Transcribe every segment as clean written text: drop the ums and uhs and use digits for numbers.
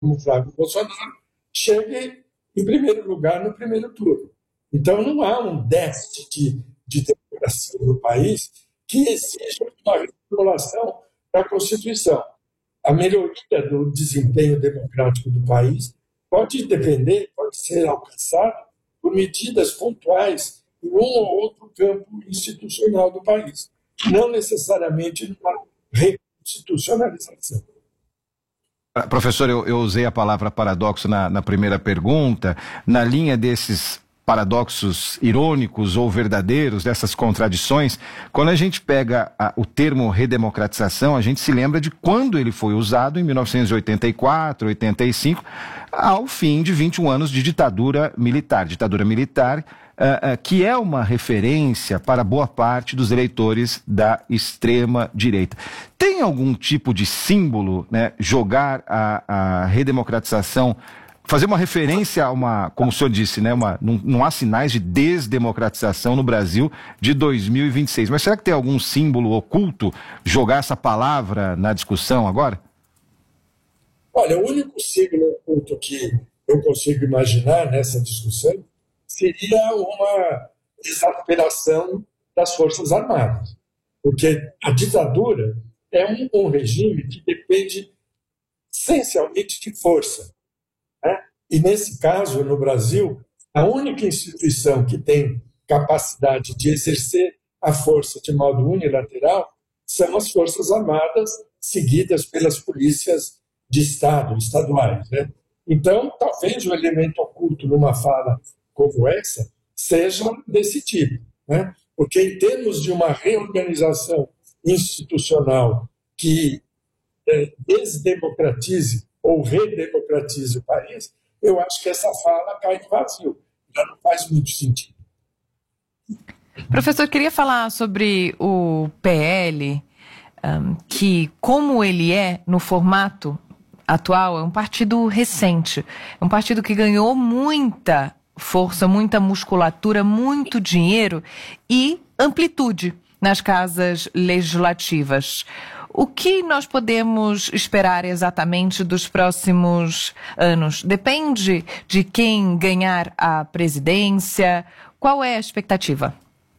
como Flávio Bolsonaro, chegue em primeiro lugar no primeiro turno. Então, não há um déficit de democracia no país que exija uma reformulação da Constituição. A melhoria do desempenho democrático do país pode depender, pode ser alcançada por medidas pontuais em um ou outro campo institucional do país, não necessariamente numa reconstitucionalização. Professor, eu usei a palavra paradoxo na primeira pergunta, na linha desses paradoxos irônicos ou verdadeiros, dessas contradições. Quando a gente pega o termo redemocratização, a gente se lembra de quando ele foi usado em 1984, 85, ao fim de 21 anos de ditadura militar. Que é uma referência para boa parte dos eleitores da extrema-direita. Tem algum tipo de símbolo, né, jogar a redemocratização, fazer uma referência a uma, como o senhor disse, né, não há sinais de desdemocratização no Brasil de 2026. Mas será que tem algum símbolo oculto jogar essa palavra na discussão agora? Olha, o único símbolo oculto que eu consigo imaginar nessa discussão seria uma exasperação das Forças Armadas, porque a ditadura é um regime que depende essencialmente de força, né? E, nesse caso, no Brasil, a única instituição que tem capacidade de exercer a força de modo unilateral são as Forças Armadas, seguidas pelas polícias de Estado, estaduais, né? Então, talvez o elemento oculto numa fala como essa seja desse tipo, né? Porque, em termos de uma reorganização institucional que desdemocratize ou redemocratize o país, eu acho que essa fala cai no vazio, já não faz muito sentido. Professor, queria falar sobre o PL, que, como ele é no formato atual, é um partido recente, é um partido que ganhou muita força, muita musculatura, muito dinheiro e amplitude nas casas legislativas. O que nós podemos esperar exatamente dos próximos anos? Depende de quem ganhar a presidência? Qual é a expectativa?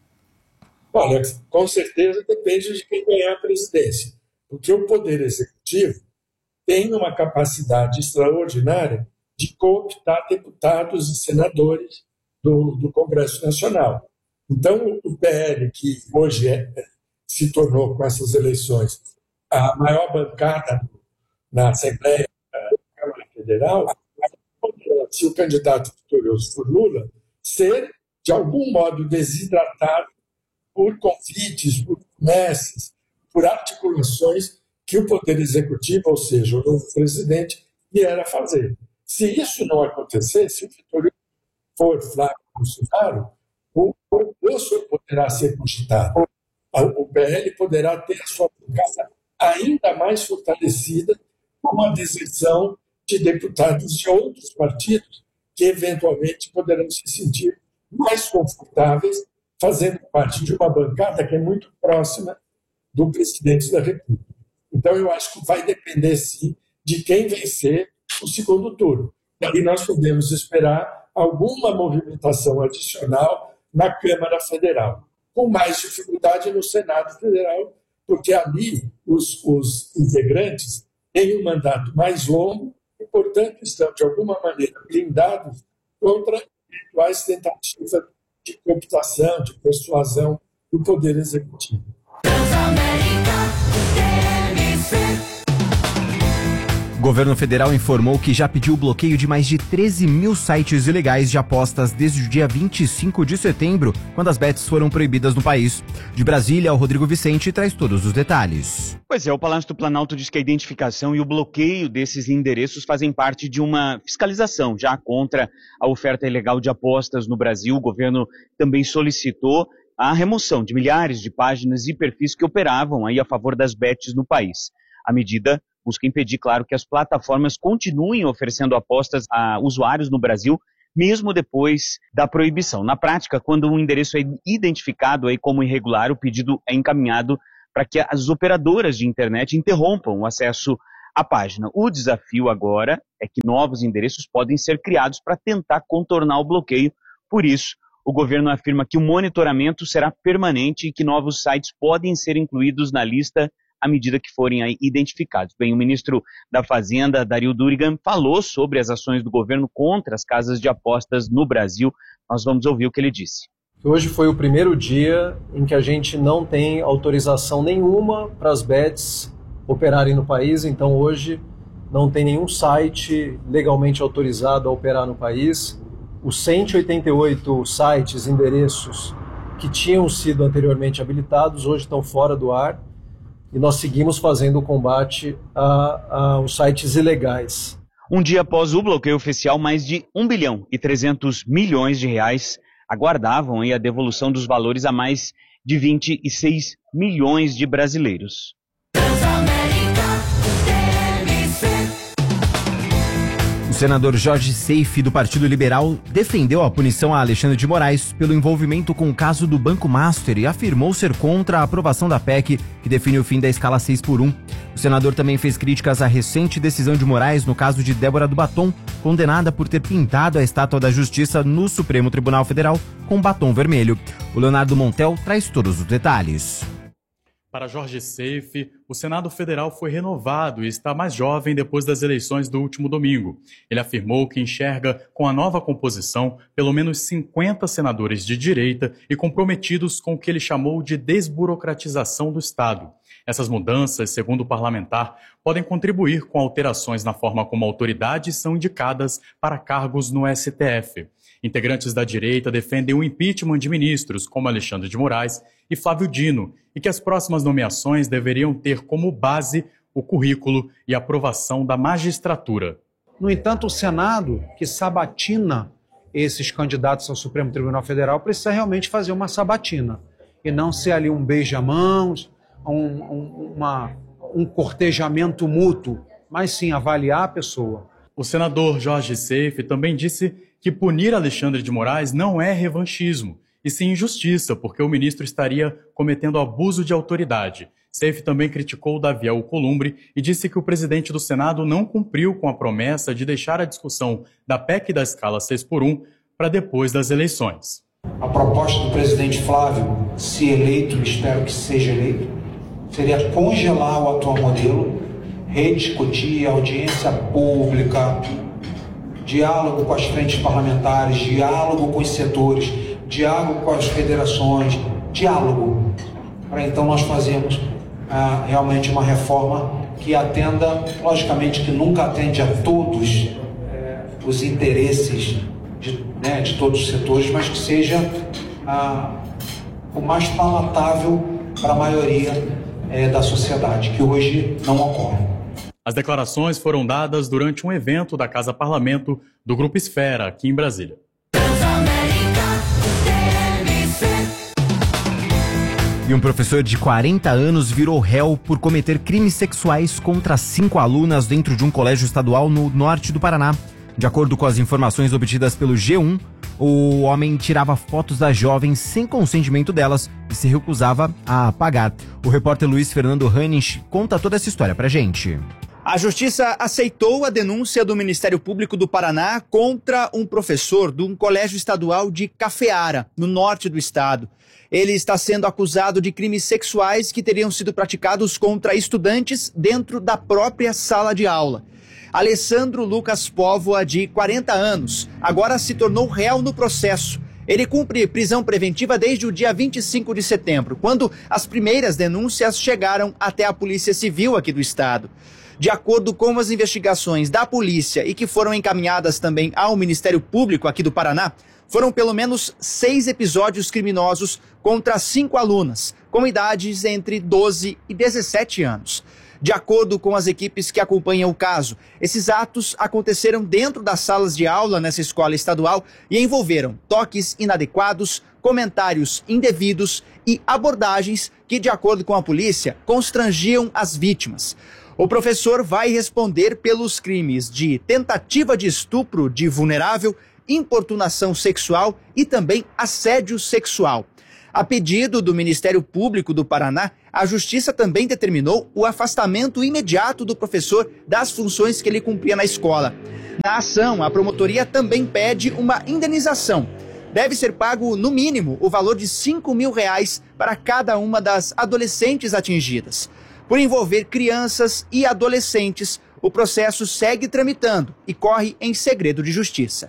Olha, com certeza depende de quem ganhar a presidência, porque o Poder Executivo tem uma capacidade extraordinária de cooptar deputados e senadores do Congresso Nacional. Então, o PL, que hoje se tornou, com essas eleições, a maior bancada na Assembleia da Câmara Federal, se o candidato vitorioso for Lula, ser, de algum modo, desidratado por convites, por promessas, por articulações que o Poder Executivo, ou seja, o novo presidente, vier a fazer. Se isso não acontecer, se o vitorioso for Flávio Bolsonaro, o poço poderá ser cogitado. O PL poderá ter a sua bancada ainda mais fortalecida com a decisão de deputados de outros partidos que, eventualmente, poderão se sentir mais confortáveis fazendo parte de uma bancada que é muito próxima do presidente da República. Então, eu acho que vai depender, sim, de quem vencer o segundo turno. E nós podemos esperar alguma movimentação adicional na Câmara Federal, com mais dificuldade no Senado Federal, porque ali os integrantes têm um mandato mais longo e, portanto, estão, de alguma maneira, blindados contra eventuais tentativas de cooptação, de persuasão do Poder Executivo. O governo federal informou que já pediu o bloqueio de mais de 13 mil sites ilegais de apostas desde o dia 25 de setembro, quando as bets foram proibidas no país. De Brasília, o Rodrigo Vicente traz todos os detalhes. Pois é, o Palácio do Planalto diz que a identificação e o bloqueio desses endereços fazem parte de uma fiscalização já contra a oferta ilegal de apostas no Brasil. O governo também solicitou a remoção de milhares de páginas e perfis que operavam aí a favor das bets no país. A medida busca impedir, claro, que as plataformas continuem oferecendo apostas a usuários no Brasil, mesmo depois da proibição. Na prática, quando um endereço é identificado aí como irregular, o pedido é encaminhado para que as operadoras de internet interrompam o acesso a página. O desafio agora é que novos endereços podem ser criados para tentar contornar o bloqueio. Por isso, o governo afirma que o monitoramento será permanente e que novos sites podem ser incluídos na lista à medida que forem aí identificados. Bem, o ministro da Fazenda, Dario Durigan, falou sobre as ações do governo contra as casas de apostas no Brasil. Nós vamos ouvir o que ele disse. Hoje foi o primeiro dia em que a gente não tem autorização nenhuma para as bets operarem no país, então hoje não tem nenhum site legalmente autorizado a operar no país. Os 188 sites, endereços que tinham sido anteriormente habilitados, hoje estão fora do ar. E nós seguimos fazendo o combate aos sites ilegais. Um dia após o bloqueio oficial, mais de 1 bilhão e 300 milhões de reais aguardavam aí a devolução dos valores a mais de 26 milhões de brasileiros. O senador Jorge Seife, do Partido Liberal, defendeu a punição a Alexandre de Moraes pelo envolvimento com o caso do Banco Master e afirmou ser contra a aprovação da PEC, que define o fim da escala 6x1. O senador também fez críticas à recente decisão de Moraes no caso de Débora do Batom, condenada por ter pintado a estátua da Justiça no Supremo Tribunal Federal com batom vermelho. O Leonardo Montel traz todos os detalhes. Para Jorge Seife, o Senado Federal foi renovado e está mais jovem depois das eleições do último domingo. Ele afirmou que enxerga, com a nova composição, pelo menos 50 senadores de direita e comprometidos com o que ele chamou de desburocratização do Estado. Essas mudanças, segundo o parlamentar, podem contribuir com alterações na forma como autoridades são indicadas para cargos no STF. Integrantes da direita defendem o impeachment de ministros como Alexandre de Moraes e Flávio Dino e que as próximas nomeações deveriam ter como base o currículo e aprovação da magistratura. No entanto, o Senado, que sabatina esses candidatos ao Supremo Tribunal Federal, precisa realmente fazer uma sabatina e não ser ali um beija-mãos, um cortejamento mútuo, mas sim avaliar a pessoa. O senador Jorge Seife também disse que punir Alexandre de Moraes não é revanchismo, e sim injustiça, porque o ministro estaria cometendo abuso de autoridade. Seife também criticou Davi Alcolumbre e disse que o presidente do Senado não cumpriu com a promessa de deixar a discussão da PEC da escala 6x1 para depois das eleições. A proposta do presidente Flávio, se eleito, espero que seja eleito, seria congelar o atual modelo, rediscutir audiência pública, diálogo com as frentes parlamentares, diálogo com os setores, diálogo com as federações, diálogo, para então nós fazermos realmente uma reforma que atenda, logicamente que nunca atende a todos os interesses de todos os setores, mas que seja o mais palatável para a maioria da sociedade, que hoje não ocorre. As declarações foram dadas durante um evento da Casa Parlamento do Grupo Esfera, aqui em Brasília. E um professor de 40 anos virou réu por cometer crimes sexuais contra 5 alunas dentro de um colégio estadual no norte do Paraná. De acordo com as informações obtidas pelo G1, o homem tirava fotos das jovens sem consentimento delas e se recusava a pagar. O repórter Luiz Fernando Hanich conta toda essa história pra gente. A Justiça aceitou a denúncia do Ministério Público do Paraná contra um professor de um colégio estadual de Cafeara, no norte do estado. Ele está sendo acusado de crimes sexuais que teriam sido praticados contra estudantes dentro da própria sala de aula. Alessandro Lucas Póvoa, de 40 anos, agora se tornou réu no processo. Ele cumpre prisão preventiva desde o dia 25 de setembro, quando as primeiras denúncias chegaram até a Polícia Civil aqui do estado. De acordo com as investigações da polícia e que foram encaminhadas também ao Ministério Público aqui do Paraná, foram pelo menos 6 episódios criminosos contra 5 alunas, com idades entre 12 e 17 anos. De acordo com as equipes que acompanham o caso, esses atos aconteceram dentro das salas de aula nessa escola estadual e envolveram toques inadequados, comentários indevidos e abordagens que, de acordo com a polícia, constrangiam as vítimas. O professor vai responder pelos crimes de tentativa de estupro de vulnerável, importunação sexual e também assédio sexual. A pedido do Ministério Público do Paraná, a Justiça também determinou o afastamento imediato do professor das funções que ele cumpria na escola. Na ação, a promotoria também pede uma indenização. Deve ser pago, no mínimo, o valor de R$5 mil para cada uma das adolescentes atingidas. Por envolver crianças e adolescentes, o processo segue tramitando e corre em segredo de justiça.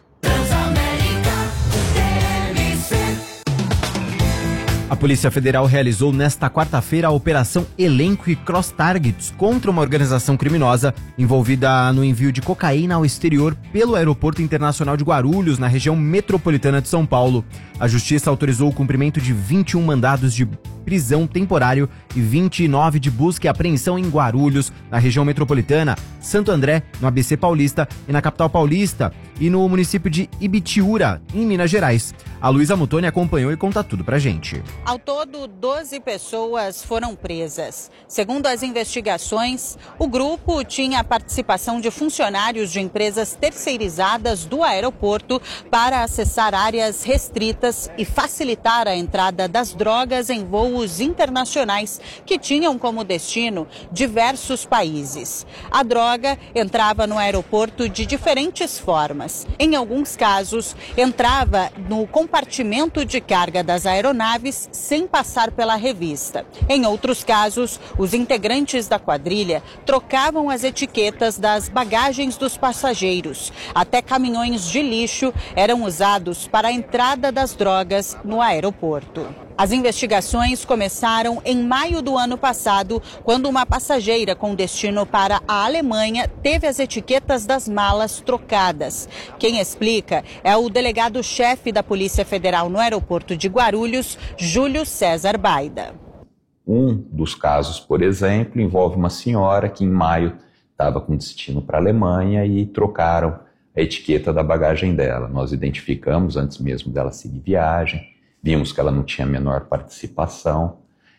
A Polícia Federal realizou nesta quarta-feira a Operação Elenco e Cross Targets contra uma organização criminosa envolvida no envio de cocaína ao exterior pelo Aeroporto Internacional de Guarulhos, na região metropolitana de São Paulo. A Justiça autorizou o cumprimento de 21 mandados de prisão temporário e 29 de busca e apreensão em Guarulhos, na região metropolitana, Santo André, no ABC Paulista e na capital paulista, e no município de Ibitiúra, em Minas Gerais. A Luísa Mutoni acompanhou e conta tudo pra gente. Ao todo, 12 pessoas foram presas. Segundo as investigações, o grupo tinha a participação de funcionários de empresas terceirizadas do aeroporto para acessar áreas restritas e facilitar a entrada das drogas em voos internacionais que tinham como destino diversos países. A droga entrava no aeroporto de diferentes formas. Em alguns casos, entrava no compartimento de carga das aeronaves sem passar pela revista. Em outros casos, os integrantes da quadrilha trocavam as etiquetas das bagagens dos passageiros. Até caminhões de lixo eram usados para a entrada das drogas no aeroporto. As investigações começaram em maio do ano passado, quando uma passageira com destino para a Alemanha teve as etiquetas das malas trocadas. Quem explica é o delegado-chefe da Polícia Federal no aeroporto de Guarulhos, Júlio César Baida. Um dos casos, por exemplo, envolve uma senhora que em maio estava com destino para a Alemanha e trocaram a etiqueta da bagagem dela. Nós identificamos antes mesmo dela seguir viagem. Vimos que ela não tinha a menor participação,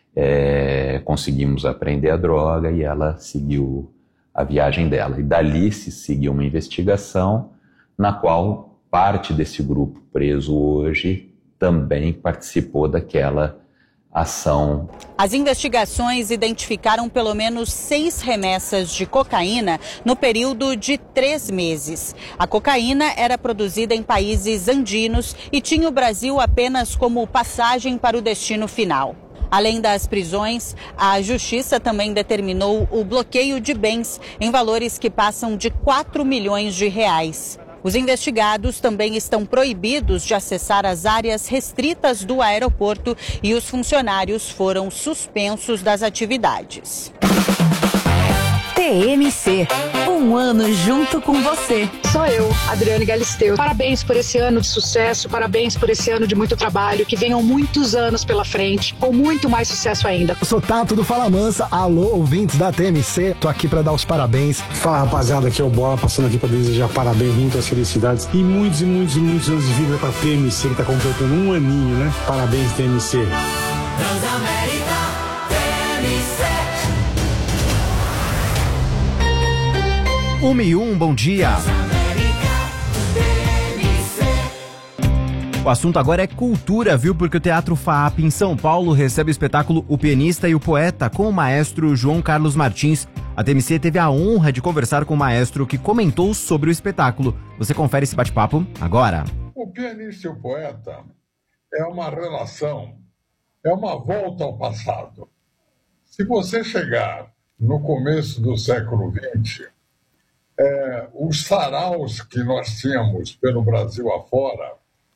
conseguimos apreender a droga e ela seguiu a viagem dela. E dali se seguiu uma investigação na qual parte desse grupo preso hoje também participou daquela ação. As investigações identificaram pelo menos 6 remessas de cocaína no período de 3 meses. A cocaína era produzida em países andinos e tinha o Brasil apenas como passagem para o destino final. Além das prisões, a Justiça também determinou o bloqueio de bens em valores que passam de 4 milhões de reais. Os investigados também estão proibidos de acessar as áreas restritas do aeroporto e os funcionários foram suspensos das atividades. TMC, um ano junto com você. Sou eu, Adriane Galisteu. Parabéns por esse ano de sucesso, parabéns por esse ano de muito trabalho, que venham muitos anos pela frente, com muito mais sucesso ainda. Eu sou Tato do Fala Mansa, alô ouvintes da TMC, tô aqui pra dar os parabéns. Fala rapaziada, aqui é o Bola, passando aqui pra desejar parabéns, muitas felicidades e muitos anos de vida pra TMC, que tá completando um aninho, né? Parabéns, TMC. Transamérica, TMC. 1:01, bom dia. O assunto agora é cultura, viu? Porque o Teatro FAAP em São Paulo recebe o espetáculo O Pianista e o Poeta com o maestro João Carlos Martins. A TMC teve a honra de conversar com o maestro que comentou sobre o espetáculo. Você confere esse bate-papo agora. O Pianista e o Poeta é uma relação, é uma volta ao passado. Se você chegar no começo do século XX, os saraus que nós tínhamos pelo Brasil afora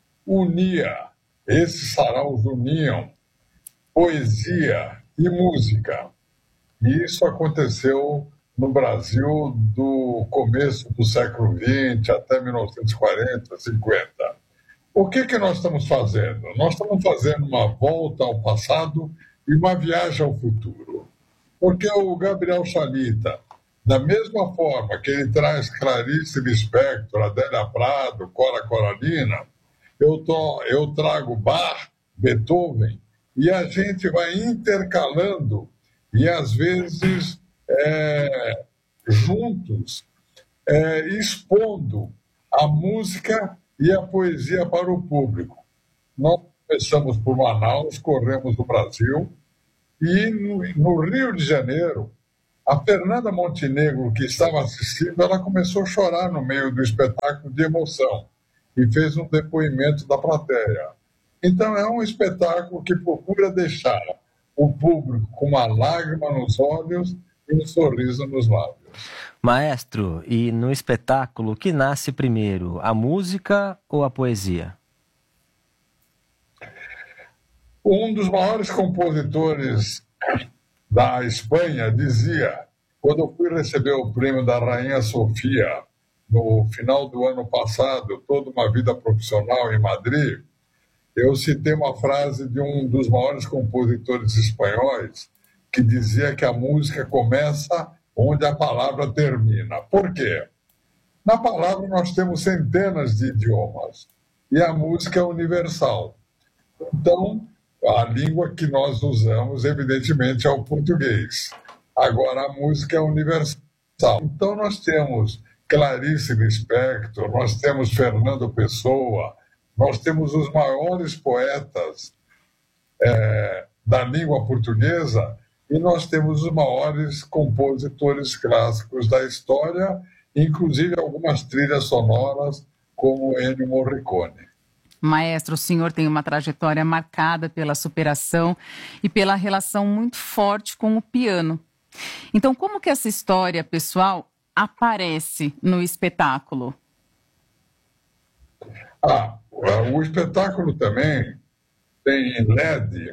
esses saraus uniam poesia e música. E isso aconteceu no Brasil do começo do século XX até 1940, 50. O que nós estamos fazendo? Nós estamos fazendo uma volta ao passado e uma viagem ao futuro. Porque o Gabriel Chalita, da mesma forma que ele traz Clarice Lispector, Adélia Prado, Cora Coralina, eu trago Bach, Beethoven, e a gente vai intercalando e, às vezes, juntos, expondo a música e a poesia para o público. Nós começamos por Manaus, corremos o Brasil, e no Rio de Janeiro, a Fernanda Montenegro, que estava assistindo, ela começou a chorar no meio do espetáculo de emoção e fez um depoimento da plateia. Então é um espetáculo que procura deixar o público com uma lágrima nos olhos e um sorriso nos lábios. Maestro, e no espetáculo, o que nasce primeiro, a música ou a poesia? Um dos maiores compositores da Espanha dizia, quando eu fui receber o prêmio da Rainha Sofia, no final do ano passado, toda uma vida profissional em Madrid, eu citei uma frase de um dos maiores compositores espanhóis, que dizia que a música começa onde a palavra termina. Por quê? Na palavra nós temos centenas de idiomas, e a música é universal. Então, a língua que nós usamos, evidentemente, é o português. Agora, a música é universal. Então, nós temos Clarice Lispector, nós temos Fernando Pessoa, nós temos os maiores poetas da língua portuguesa e nós temos os maiores compositores clássicos da história, inclusive algumas trilhas sonoras, como Ennio Morricone. Maestro, o senhor tem uma trajetória marcada pela superação e pela relação muito forte com o piano. Então, como que essa história pessoal aparece no espetáculo? O espetáculo também tem em LED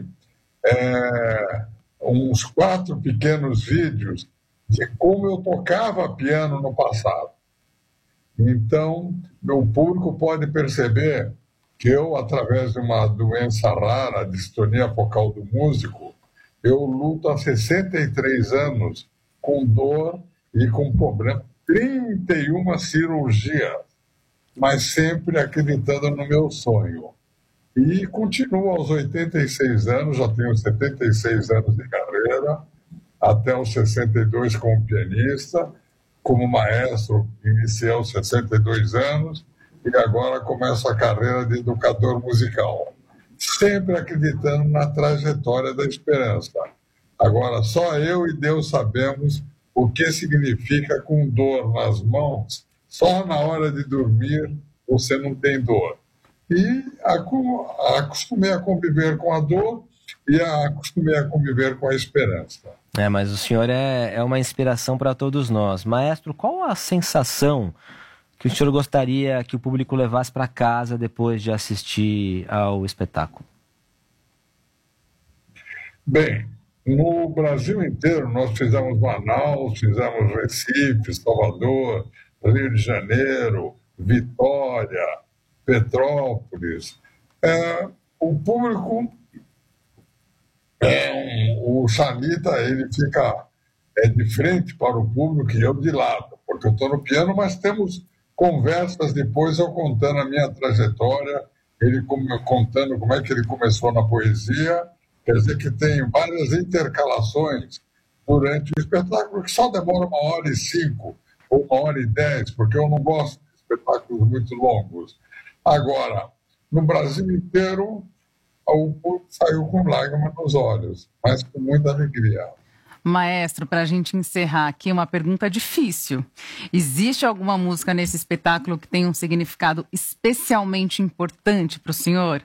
uns 4 pequenos vídeos de como eu tocava piano no passado. Então, meu público pode perceber que eu, através de uma doença rara, a distonia focal do músico, eu luto há 63 anos com dor e com problema. 31 cirurgias, mas sempre acreditando no meu sonho. E continuo aos 86 anos, já tenho 76 anos de carreira, até os 62 como pianista, como maestro, iniciei aos 62 anos, e agora começo a carreira de educador musical, sempre acreditando na trajetória da esperança. Agora, só eu e Deus sabemos o que significa com dor nas mãos. Só na hora de dormir você não tem dor. E acostumei a conviver com a dor e acostumei a conviver com a esperança. Mas o senhor é uma inspiração para todos nós. Maestro, qual a sensação que o senhor gostaria que o público levasse para casa depois de assistir ao espetáculo? Bem, no Brasil inteiro nós fizemos Manaus, fizemos Recife, Salvador, Rio de Janeiro, Vitória, Petrópolis. O público, o Xanita, ele fica de frente para o público e eu de lado, porque eu estou no piano, mas temos conversas depois, eu contando a minha trajetória, ele contando como é que ele começou na poesia. Quer dizer que tem várias intercalações durante o espetáculo, que só demora 1h05 ou 1h10, porque eu não gosto de espetáculos muito longos. Agora, no Brasil inteiro, o público saiu com lágrimas nos olhos, mas com muita alegria. Maestro, para a gente encerrar aqui, uma pergunta difícil. Existe alguma música nesse espetáculo que tenha um significado especialmente importante para o senhor?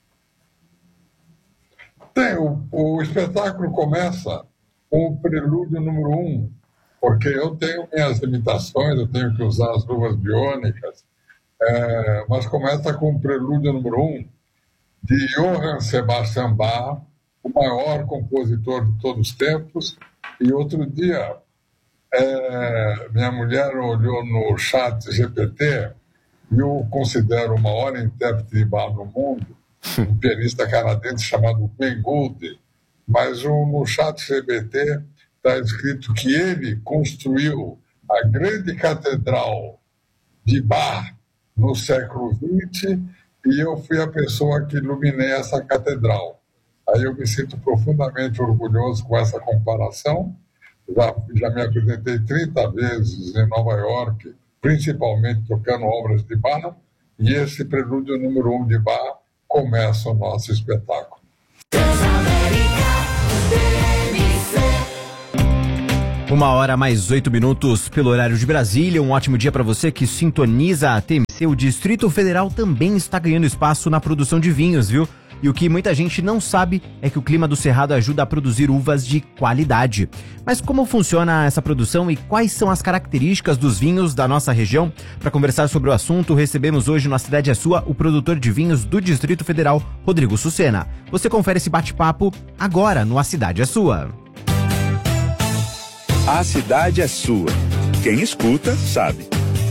Tem. O espetáculo começa com o prelúdio número 1, porque eu tenho minhas limitações, eu tenho que usar as luvas biônicas, mas começa com o prelúdio número 1 de Johann Sebastian Bach, o maior compositor de todos os tempos. E outro dia, minha mulher olhou no chat GPT, e eu considero o maior intérprete de Bach no mundo, um pianista canadense chamado Ben Gould, mas no chat GPT está escrito que ele construiu a grande catedral de Bach no século XX, e eu fui a pessoa que iluminei essa catedral. Aí eu me sinto profundamente orgulhoso com essa comparação. Já me apresentei 30 vezes em Nova York, principalmente tocando obras de Bach, e esse prelúdio número 1 de Bach começa o nosso espetáculo. Uma hora mais 8 minutos pelo horário de Brasília. Um ótimo dia para você que sintoniza a TMC. O Distrito Federal também está ganhando espaço na produção de vinhos, viu? E o que muita gente não sabe é que o clima do Cerrado ajuda a produzir uvas de qualidade. Mas como funciona essa produção e quais são as características dos vinhos da nossa região? Para conversar sobre o assunto, recebemos hoje no A Cidade é Sua o produtor de vinhos do Distrito Federal, Rodrigo Sucena. Você confere esse bate-papo agora no A Cidade é Sua. A cidade é sua. Quem escuta, sabe.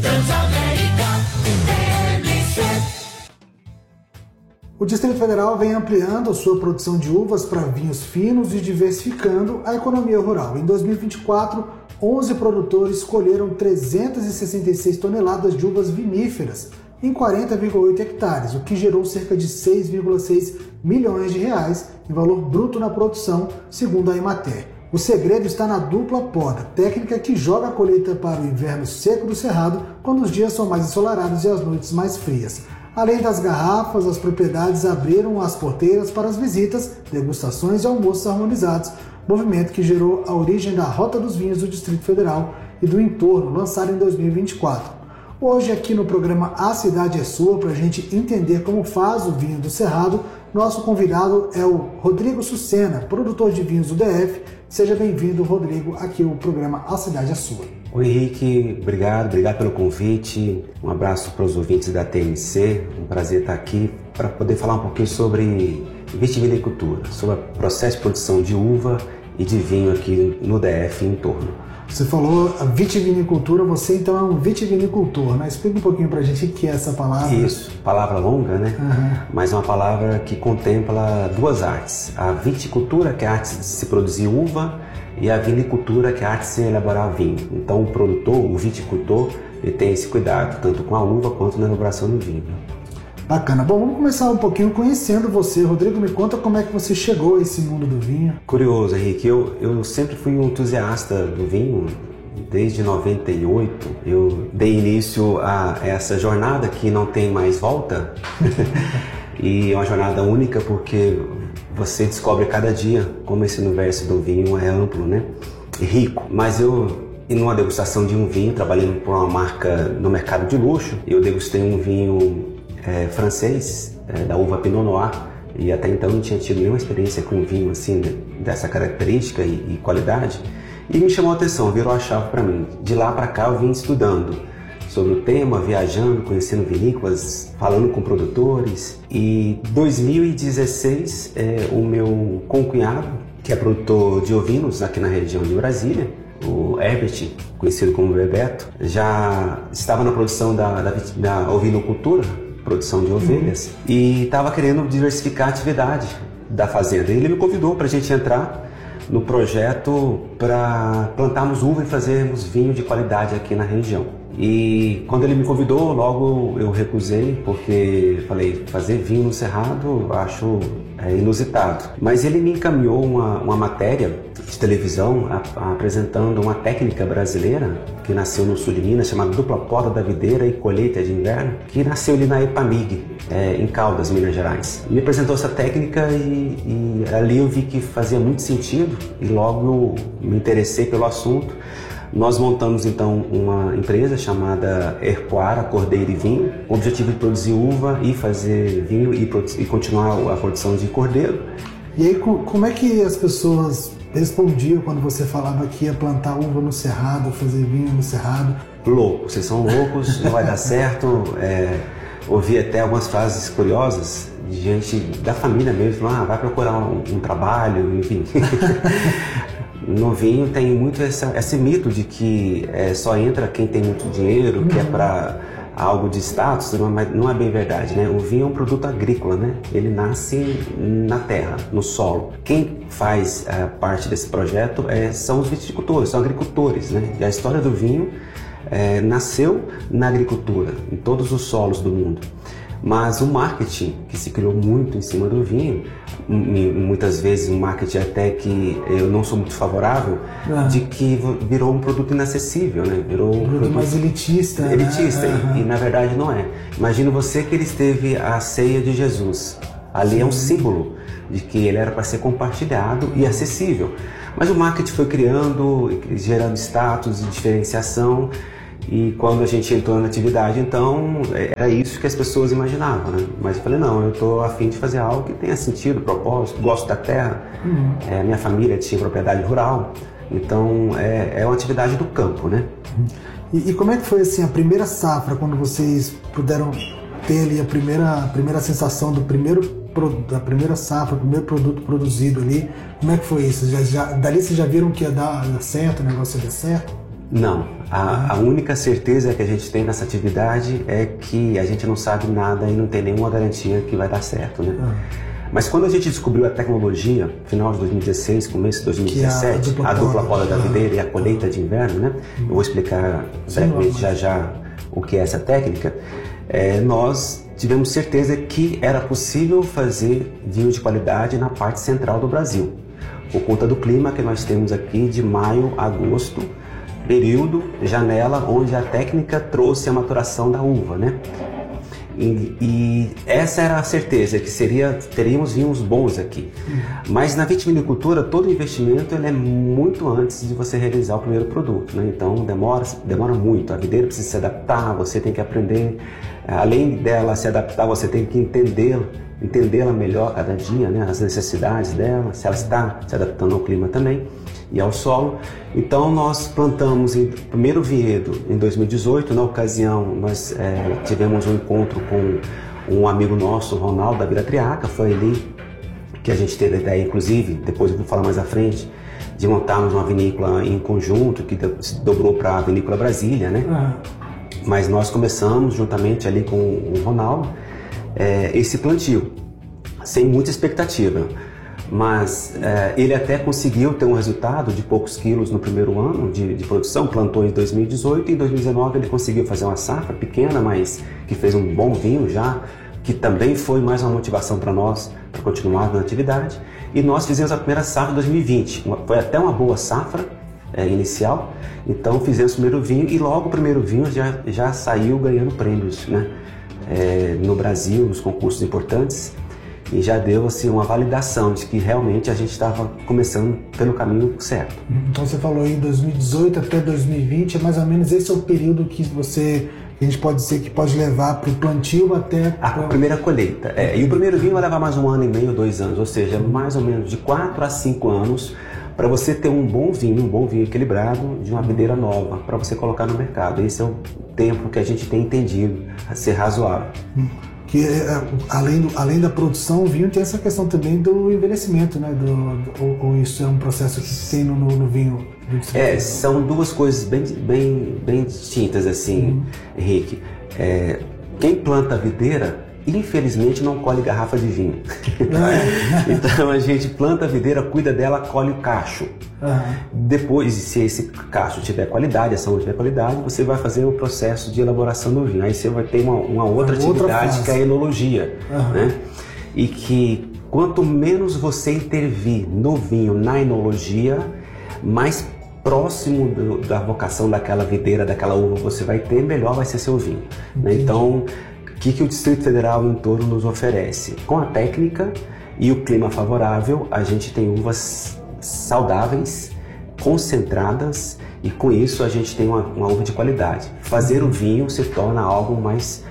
O Distrito Federal vem ampliando a sua produção de uvas para vinhos finos e diversificando a economia rural. Em 2024, 11 produtores colheram 366 toneladas de uvas viníferas em 40,8 hectares, o que gerou cerca de 6,6 milhões de reais em valor bruto na produção, segundo a Emater. O segredo está na dupla poda, técnica que joga a colheita para o inverno seco do Cerrado, quando os dias são mais ensolarados e as noites mais frias. Além das garrafas, as propriedades abriram as porteiras para as visitas, degustações e almoços harmonizados, movimento que gerou a origem da Rota dos Vinhos do Distrito Federal e do entorno, lançada em 2024. Hoje, aqui no programa A Cidade é Sua, para a gente entender como faz o vinho do Cerrado, nosso convidado é o Rodrigo Sucena, produtor de vinhos do DF. Seja bem-vindo, Rodrigo, aqui ao programa A Cidade é Sua. Oi, Henrique, obrigado pelo convite. Um abraço para os ouvintes da TMC. Um prazer estar aqui para poder falar um pouquinho sobre vitivinicultura, sobre o processo de produção de uva e de vinho aqui no DF e em torno. Você falou a vitivinicultura, você então é um vitivinicultor, né? Explica um pouquinho pra gente o que é essa palavra. Isso, palavra longa, né? Mas é uma palavra que contempla duas artes. A viticultura, que é a arte de se produzir uva, e a vinicultura, que é a arte de se elaborar vinho. Então o produtor, o viticultor, ele tem esse cuidado, tanto com a uva quanto na elaboração do vinho. Bacana. Bom, vamos começar um pouquinho conhecendo você. Rodrigo, me conta como é que você chegou a esse mundo do vinho. Curioso, Henrique. Eu sempre fui um entusiasta do vinho. Desde 98, eu dei início a essa jornada que não tem mais volta. E é uma jornada única porque você descobre cada dia como esse universo do vinho é amplo, né? E rico. Mas e numa degustação de um vinho, trabalhando por uma marca no mercado de luxo, eu degustei um vinho francês, da uva Pinot Noir, e até então não tinha tido nenhuma experiência com vinho assim, dessa característica e qualidade, e me chamou a atenção, virou a chave para mim. De lá para cá eu vim estudando sobre o tema, viajando, conhecendo vinícolas, falando com produtores, e em 2016 o meu concunhado, que é produtor de ovinos aqui na região de Brasília, o Herbert, conhecido como Bebeto, já estava na produção da ovinocultura, produção de ovelhas, e estava querendo diversificar a atividade da fazenda. Ele me convidou para a gente entrar no projeto para plantarmos uva e fazermos vinho de qualidade aqui na região. E quando ele me convidou, logo eu recusei, porque falei, fazer vinho no Cerrado acho inusitado. Mas ele me encaminhou uma matéria de televisão apresentando uma técnica brasileira que nasceu no sul de Minas, chamada dupla poda da videira e colheita de inverno, que nasceu ali na EPAMIG, em Caldas, Minas Gerais. Me apresentou essa técnica e ali eu vi que fazia muito sentido e logo eu me interessei pelo assunto. Nós montamos então uma empresa chamada Erpoara Cordeiro e Vinho, com o objetivo de produzir uva e fazer vinho e continuar a produção de cordeiro. E aí, como é que as pessoas respondiam quando você falava que ia plantar uva no Cerrado, fazer vinho no Cerrado? Louco, vocês são loucos, não vai dar certo. Ouvi até algumas frases curiosas de gente da família mesmo, falando, vai procurar um trabalho, enfim. No vinho tem muito esse mito de que só entra quem tem muito dinheiro, que é para algo de status, mas não é bem verdade, né? O vinho é um produto agrícola, né? Ele nasce na terra, no solo. Quem faz parte desse projeto são os viticultores, são agricultores, né? E a história do vinho nasceu na agricultura, em todos os solos do mundo. Mas o marketing, que se criou muito em cima do vinho, muitas vezes um marketing até que eu não sou muito favorável, de que virou um produto inacessível, né? Virou um produto mais elitista. Elitista, e na verdade não é. Imagina você que ele esteve à ceia de Jesus, Ali é um símbolo de que ele era para ser compartilhado e acessível. Mas o marketing foi criando, gerando status e diferenciação, e quando a gente entrou na atividade, então, era isso que as pessoas imaginavam, né? Mas eu falei, não, eu estou a fim de fazer algo que tenha sentido, propósito, gosto da terra, minha família tinha propriedade rural, então é uma atividade do campo, né? E como é que foi assim, a primeira safra, quando vocês puderam ter ali a primeira sensação da primeira safra, o primeiro produto produzido ali? Como é que foi isso? Dali vocês já viram que ia dar certo, o negócio ia dar certo? Não, a única certeza que a gente tem nessa atividade é que a gente não sabe nada e não tem nenhuma garantia que vai dar certo, né? Mas quando a gente descobriu a tecnologia, final de 2016, começo de 2017, a dupla poda da videira e a colheita de inverno, né? Eu vou explicar brevemente já o que é essa técnica. Nós tivemos certeza que era possível fazer vinho de qualidade na parte central do Brasil, por conta do clima que nós temos aqui de maio a agosto, período, janela, onde a técnica trouxe a maturação da uva, né? E essa era a certeza, que teríamos vinhos bons aqui. Mas na vitivinicultura, todo investimento ele é muito antes de você realizar o primeiro produto, né? Então demora muito, a videira precisa se adaptar, você tem que aprender, além dela se adaptar, você tem que entendê-la melhor cada dia, né? As necessidades dela, se ela está se adaptando ao clima também e ao solo. Então nós plantamos o primeiro vinhedo em 2018. Na ocasião nós tivemos um encontro com um amigo nosso, Ronaldo, da Vila Triaca. Foi ali que a gente teve a ideia, inclusive, depois eu vou falar mais à frente, de montarmos uma vinícola em conjunto, que se dobrou para a Vinícola Brasília, né? Mas nós começamos juntamente ali com o Ronaldo esse plantio, sem muita expectativa. Mas ele até conseguiu ter um resultado de poucos quilos no primeiro ano de produção, plantou em 2018 e em 2019 ele conseguiu fazer uma safra pequena, mas que fez um bom vinho já, que também foi mais uma motivação para nós, para continuar na atividade. E nós fizemos a primeira safra em 2020, foi até uma boa safra inicial, então fizemos o primeiro vinho e logo o primeiro vinho já saiu ganhando prêmios, né? No Brasil, nos concursos importantes. E já deu assim, uma validação de que realmente a gente estava começando pelo caminho certo. Então você falou em 2018 até 2020, mais ou menos esse é o período que a gente pode dizer que pode levar para o plantio até a primeira colheita. E o primeiro vinho vai levar mais 1 ano e meio, 2 anos, ou seja, mais ou menos de 4 a 5 anos para você ter um bom vinho equilibrado de uma videira nova, para você colocar no mercado. Esse é o tempo que a gente tem entendido a ser razoável. Que além da produção, o vinho tem essa questão também do envelhecimento, né? Ou isso é um processo que tem no vinho? São duas coisas bem distintas, assim, Henrique. Quem planta a videira, infelizmente, não colhe garrafa de vinho. Então a gente planta a videira, cuida dela, colhe o cacho. Depois, se esse cacho tiver qualidade, a ação tiver qualidade, você vai fazer o processo de elaboração do vinho. Aí você vai ter uma outra atividade que é a enologia, né? E que quanto menos você intervir no vinho, na enologia, mais próximo da vocação daquela videira, daquela uva você vai ter, melhor vai ser seu vinho, né? Então, o que o Distrito Federal em torno nos oferece? Com a técnica e o clima favorável, a gente tem uvas saudáveis, concentradas, e com isso a gente tem uma uva de qualidade. Fazer o vinho se torna algo mais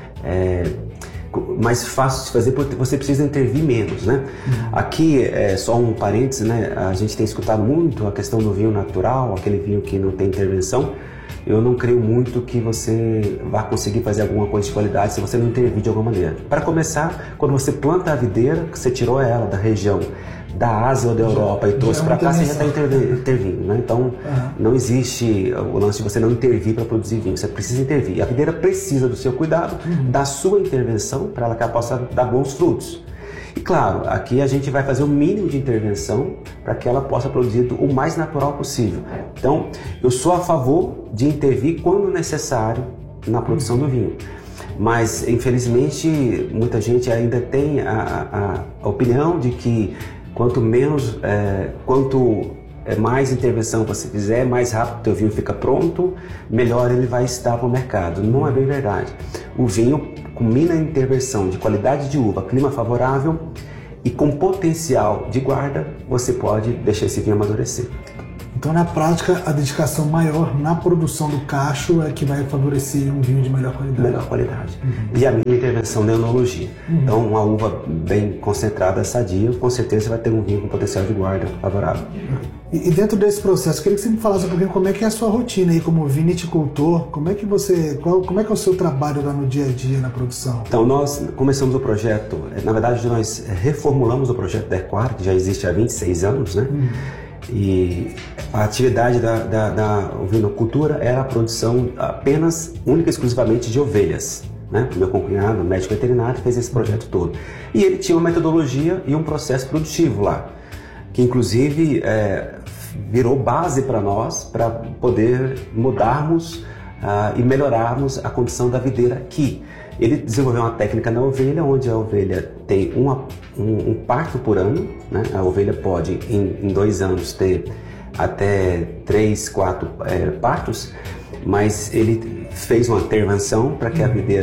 fácil de fazer, porque você precisa intervir menos, né? Aqui, só um parênteses, né? A gente tem escutado muito a questão do vinho natural, aquele vinho que não tem intervenção. Eu não creio muito que você vai conseguir fazer alguma coisa de qualidade se você não intervir de alguma maneira. Para começar, quando você planta a videira, você tirou ela da região da Ásia ou da Europa e trouxe para cá, você já está intervindo, né? Então, não existe o lance de você não intervir para produzir vinho, você precisa intervir. A videira precisa do seu cuidado, da sua intervenção, para ela que ela possa dar bons frutos. E claro, aqui a gente vai fazer o mínimo de intervenção para que ela possa produzir o mais natural possível. Então, eu sou a favor de intervir quando necessário na produção do vinho. Mas, infelizmente, muita gente ainda tem a opinião de que quanto mais intervenção você fizer, mais rápido o teu vinho fica pronto, melhor ele vai estar para o mercado. Não é bem verdade. O vinho, com mínima intervenção de qualidade de uva, clima favorável, e com potencial de guarda, você pode deixar esse vinho amadurecer. Então, na prática, a dedicação maior na produção do cacho é que vai favorecer um vinho de melhor qualidade. Melhor qualidade. E a minha intervenção na enologia. Então, uma uva bem concentrada, sadia, com certeza vai ter um vinho com potencial de guarda favorável. E dentro desse processo, eu queria que você me falasse um pouquinho como é que é a sua rotina aí como viniticultor, como é que é o seu trabalho lá no dia a dia na produção? Então, nós começamos o projeto, na verdade, nós reformulamos o projeto da Equar, que já existe há 26 anos, né? E a atividade da ovinocultura era a produção apenas, única e exclusivamente de ovelhas, né? O meu concunhado, médico veterinário, fez esse projeto todo. E ele tinha uma metodologia e um processo produtivo lá, que inclusive virou base para nós, para poder mudarmos e melhorarmos a condição da videira aqui. Ele desenvolveu uma técnica na ovelha, onde a ovelha tem um parto por ano, né? A ovelha pode, em 2 anos, ter até 3, 4 partos, mas ele fez uma intervenção para que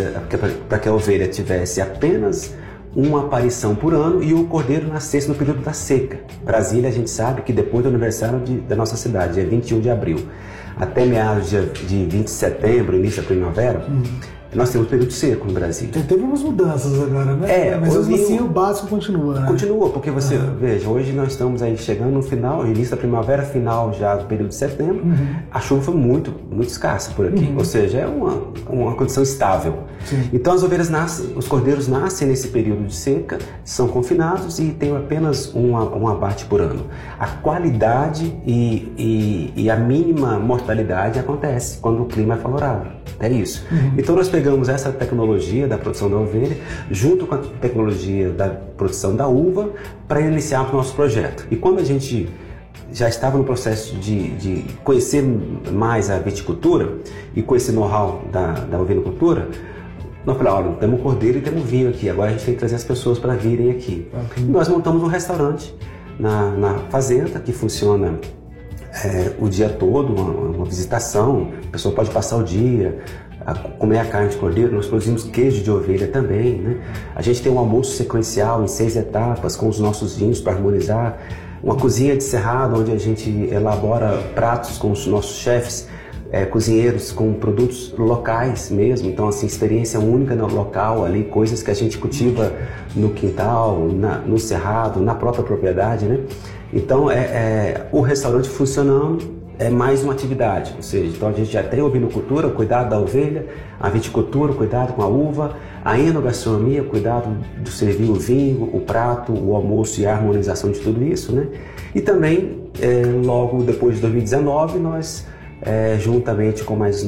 a ovelha tivesse apenas uma aparição por ano e o cordeiro nascesse no período da seca. Brasília, a gente sabe que depois do aniversário da nossa cidade, dia 21 de abril, até meados de 20 de setembro, início da primavera, nós temos período seco no Brasil. Teve umas mudanças agora, né? Mas mesmo assim o básico continua, né? Continua, porque você, veja, hoje nós estamos aí chegando no final, início da primavera, final já do período de setembro, a chuva foi muito escassa por aqui, ou seja, é uma condição estável. Sim. Então as ovelhas nascem, os cordeiros nascem nesse período de seca, são confinados e tem apenas um abate por ano. A qualidade e a mínima mortalidade acontece quando o clima é favorável. É isso. Então nós pegamos essa tecnologia da produção da ovelha junto com a tecnologia da produção da uva para iniciar o nosso projeto. E quando a gente já estava no processo de conhecer mais a viticultura e com esse know-how da ovinocultura, nós falamos, olha, temos cordeiro e temos vinho aqui, agora a gente tem que trazer as pessoas para virem aqui. E nós montamos um restaurante na fazenda que funciona o dia todo, uma visitação, a pessoa pode passar o dia, comer a carne de cordeiro. Nós produzimos queijo de ovelha também, né? A gente tem um almoço sequencial em 6 etapas com os nossos vinhos para harmonizar, uma cozinha de cerrado onde a gente elabora pratos com os nossos chefes, cozinheiros com produtos locais mesmo, então assim, experiência única no local ali, coisas que a gente cultiva no quintal, no cerrado, na própria propriedade, né? Então o restaurante funcionando é mais uma atividade, ou seja, então a gente já tem a ovinocultura, o cuidado da ovelha, a viticultura, o cuidado com a uva, a enogastronomia, o cuidado do servir o vinho, o prato, o almoço e a harmonização de tudo isso, né? E também, logo depois de 2019, nós, juntamente com mais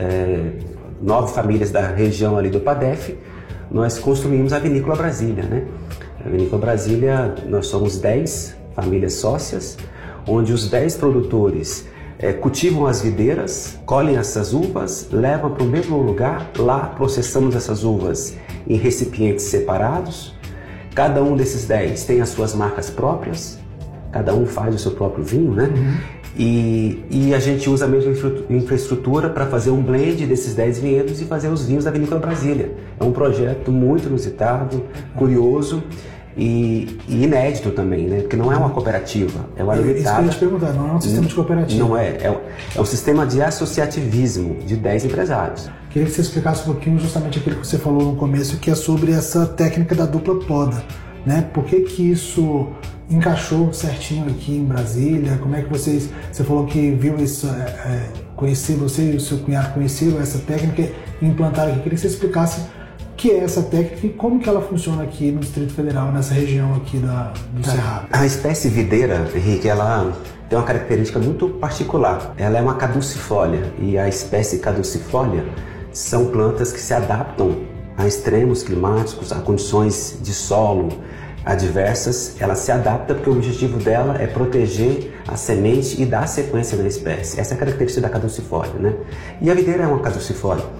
9 famílias da região ali do PADEF, nós construímos a Vinícola Brasília, né? A Vinícola Brasília, nós somos 10 famílias sócias, onde os 10 produtores cultivam as videiras, colhem essas uvas, levam para o mesmo lugar, lá processamos essas uvas em recipientes separados. Cada um desses 10 tem as suas marcas próprias, cada um faz o seu próprio vinho, né? E a gente usa a mesma infraestrutura para fazer um blend desses 10 vinhedos e fazer os vinhos da Vinícola Brasília. É um projeto muito inusitado, curioso e inédito também, né? Porque não é uma cooperativa, é uma limitada. Isso que eu ia te perguntar, não é um sistema de cooperativa. Não é um sistema de associativismo de 10 empresários. Queria que você explicasse um pouquinho justamente aquilo que você falou no começo, que é sobre essa técnica da dupla poda, né? Por que isso encaixou certinho aqui em Brasília? Como é que você falou que viu isso, conhecer você e o seu cunhado conheceram essa técnica e implantaram aqui? Queria que você explicasse o que é essa técnica e como que ela funciona aqui no Distrito Federal, nessa região aqui do Cerrado. A espécie videira, Henrique, ela tem uma característica muito particular. Ela é uma caducifólia e a espécie caducifólia são plantas que se adaptam a extremos climáticos, a condições de solo adversas. Ela se adapta porque o objetivo dela é proteger a semente e dar sequência na espécie. Essa é a característica da caducifólia, né? E a videira é uma caducifólia.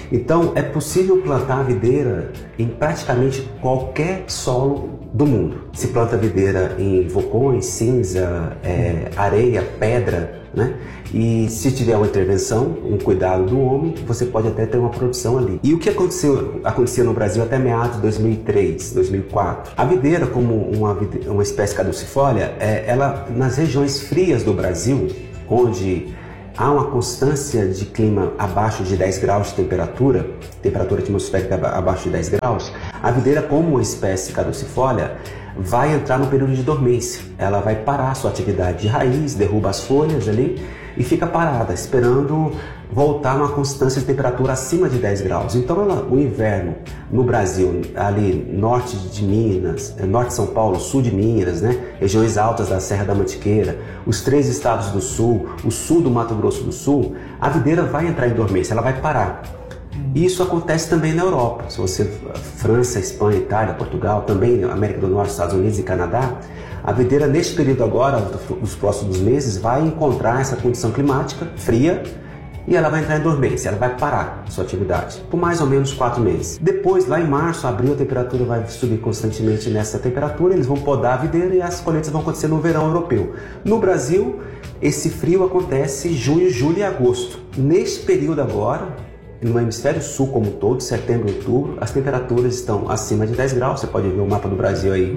Então, é possível plantar a videira em praticamente qualquer solo do mundo. Se planta videira em vulcões, cinza, areia, pedra, né? E se tiver uma intervenção, um cuidado do homem, você pode até ter uma produção ali. E o que acontecia no Brasil até meados de 2003, 2004? A videira, como uma espécie caducifólia, ela nas regiões frias do Brasil, onde há uma constância de clima abaixo de 10 graus de temperatura atmosférica abaixo de 10 graus, a videira, como uma espécie caducifólia, vai entrar no período de dormência. Ela vai parar a sua atividade de raiz, derruba as folhas ali e fica parada, esperando voltar numa constância de temperatura acima de 10 graus. Então o inverno no Brasil, ali norte de Minas, norte de São Paulo, sul de Minas, né, regiões altas da Serra da Mantiqueira, os 3 estados do sul, o sul do Mato Grosso do Sul, a videira vai entrar em dormência, ela vai parar. E isso acontece também na Europa. Se você, França, Espanha, Itália, Portugal, também América do Norte, Estados Unidos e Canadá, a videira neste período agora, dos próximos meses, vai encontrar essa condição climática fria e ela vai entrar em dormência, ela vai parar a sua atividade por mais ou menos 4 meses. Depois, lá em março, abril, a temperatura vai subir constantemente nessa temperatura, eles vão podar a videira e as colheitas vão acontecer no verão europeu. No Brasil, esse frio acontece junho, julho e agosto. Neste período agora, no hemisfério sul como um todo, setembro e outubro, as temperaturas estão acima de 10 graus. Você pode ver o mapa do Brasil aí.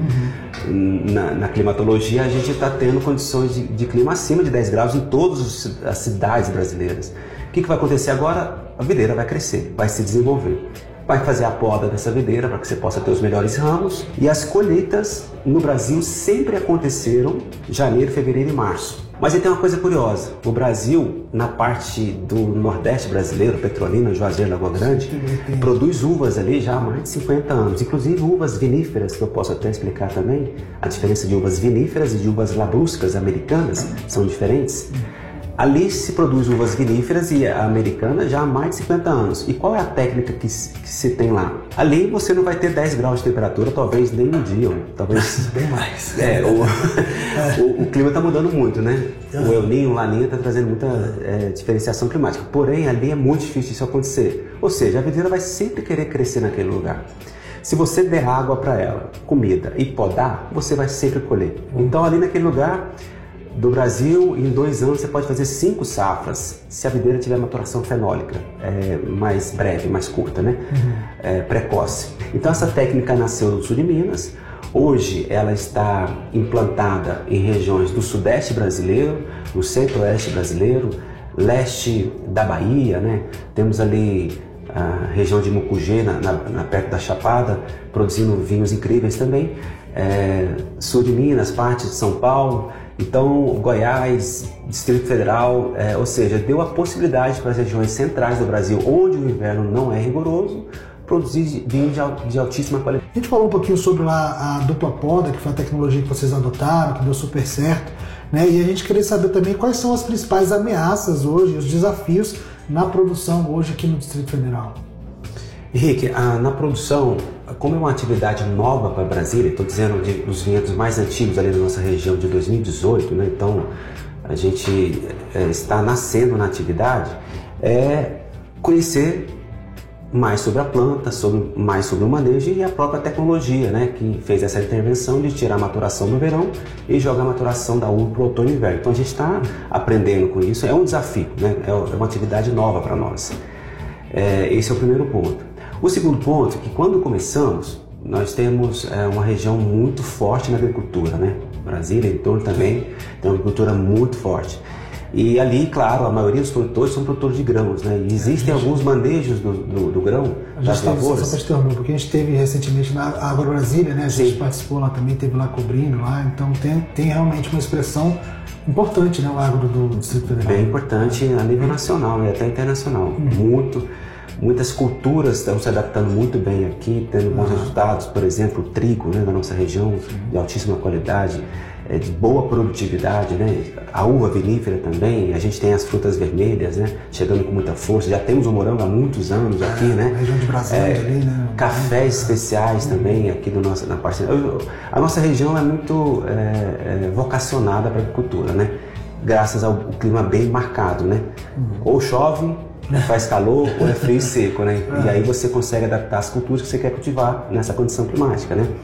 Na climatologia, a gente está tendo condições de clima acima de 10 graus em todas as cidades brasileiras. O que vai acontecer agora? A videira vai crescer, vai se desenvolver. Vai fazer a poda dessa videira para que você possa ter os melhores ramos. E as colheitas no Brasil sempre aconteceram em janeiro, fevereiro e março. Mas aí tem uma coisa curiosa, o Brasil, na parte do Nordeste brasileiro, Petrolina, Juazeiro, Lagoa Grande, produz uvas ali já há mais de 50 anos, inclusive uvas viníferas, que eu posso até explicar também, a diferença de uvas viníferas e de uvas labruscas americanas são diferentes. Ali se produz uvas viníferas e a americana já há mais de 50 anos. E qual é a técnica que se tem lá? Ali você não vai ter 10 graus de temperatura, talvez nem um dia, ou talvez... Bem mais. O clima está mudando muito, né? O El Niño, o Laninha está trazendo muita diferenciação climática. Porém, ali é muito difícil isso acontecer. Ou seja, a videira vai sempre querer crescer naquele lugar. Se você der água para ela, comida e podar, você vai sempre colher. Então, ali naquele lugar do Brasil, em 2 anos você pode fazer 5 safras, se a videira tiver maturação fenólica mais breve, mais curta, né? Precoce. Então essa técnica nasceu no sul de Minas. Hoje ela está implantada em regiões do sudeste brasileiro, no centro-oeste brasileiro, leste da Bahia, né? Temos ali a região de Mucugê, perto da Chapada, produzindo vinhos incríveis também. Sul de Minas, parte de São Paulo. Então, Goiás, Distrito Federal, ou seja, deu a possibilidade para as regiões centrais do Brasil, onde o inverno não é rigoroso, produzir vinho de altíssima qualidade. A gente falou um pouquinho sobre a dupla poda, que foi a tecnologia que vocês adotaram, que deu super certo, né? E a gente queria saber também quais são as principais ameaças hoje, os desafios na produção hoje aqui no Distrito Federal. Henrique, na produção, como é uma atividade nova para Brasília, estou dizendo dos vinhedos mais antigos ali da nossa região de 2018, né? Então a gente está nascendo na atividade, conhecer mais sobre a planta, mais sobre o manejo e a própria tecnologia, né? Que fez essa intervenção de tirar a maturação no verão e jogar a maturação da uva para o outono e inverno. Então a gente está aprendendo com isso, é um desafio, né? É uma atividade nova para nós. Esse é o primeiro ponto. O segundo ponto é que quando começamos, nós temos uma região muito forte na agricultura, né? Brasília, em torno também, tem uma agricultura muito forte. E ali, claro, a maioria dos produtores são produtores de grãos, né? E existem alguns manejos do grão, das lavouras. Porque a gente teve recentemente na Agro Brasília, né? A gente participou lá também, teve lá cobrindo lá, então tem realmente uma expressão importante, né? O agro do Distrito Federal. Bem importante a nível nacional e até internacional. Muitas culturas estão se adaptando muito bem aqui, tendo bons resultados. Por exemplo, o trigo, né, da nossa região, de altíssima qualidade, de boa produtividade, né? A uva vinífera também, a gente tem as frutas vermelhas, né, chegando com muita força. Já temos o morango há muitos anos aqui, né? A região de Brasília ali, né? Cafés especiais também aqui na parte. A nossa região é muito vocacionada para a agricultura, né? Graças ao clima bem marcado, né? Ou chove faz calor ou é frio e seco, né? E aí você consegue adaptar as culturas que você quer cultivar nessa condição climática, né?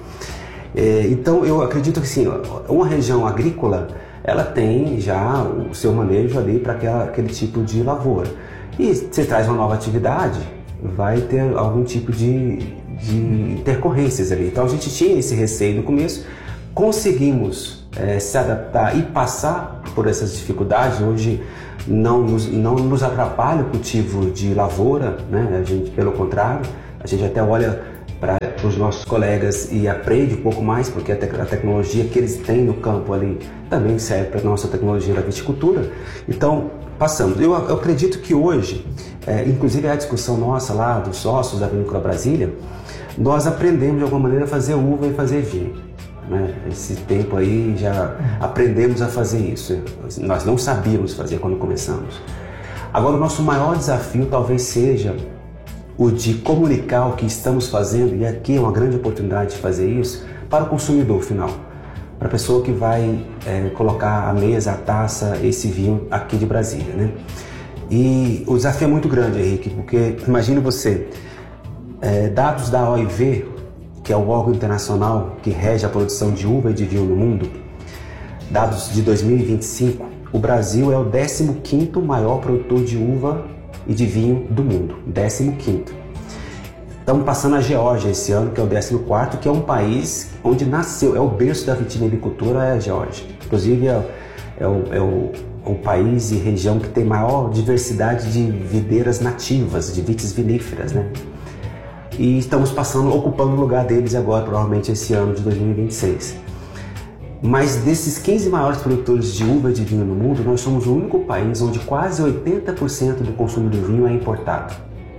Então eu acredito que sim, uma região agrícola, ela tem já o seu manejo ali para aquele tipo de lavoura. E você traz uma nova atividade, vai ter algum tipo de intercorrência ali. Então a gente tinha esse receio no começo, conseguimos se adaptar e passar por essas dificuldades. Hoje não nos atrapalha o cultivo de lavoura, né? A gente, pelo contrário, a gente até olha para os nossos colegas e aprende um pouco mais, porque a tecnologia que eles têm no campo ali também serve para a nossa tecnologia da viticultura. Então, passamos. Eu acredito que hoje, inclusive a discussão nossa lá dos sócios da Vinícola Brasília, nós aprendemos de alguma maneira a fazer uva e fazer vinho, né? Esse tempo aí já aprendemos a fazer isso. Nós não sabíamos fazer quando começamos. Agora o nosso maior desafio talvez seja o de comunicar o que estamos fazendo, e aqui é uma grande oportunidade de fazer isso, para o consumidor final, para a pessoa que vai colocar à mesa, a taça, esse vinho aqui de Brasília, né? E o desafio é muito grande, Henrique, porque imagine você, dados da OIV, que é o órgão internacional que rege a produção de uva e de vinho no mundo, dados de 2025, o Brasil é o 15º maior produtor de uva e de vinho do mundo, 15º. Estamos passando a Geórgia esse ano, que é o 14º, que é um país onde nasceu, é o berço da vitivinicultura, é a Geórgia. Inclusive é o país e região que tem maior diversidade de videiras nativas, de vites viníferas, né? E estamos ocupando o lugar deles agora, provavelmente esse ano de 2026. Mas desses 15 maiores produtores de uva e de vinho no mundo, nós somos o único país onde quase 80% do consumo do vinho é importado.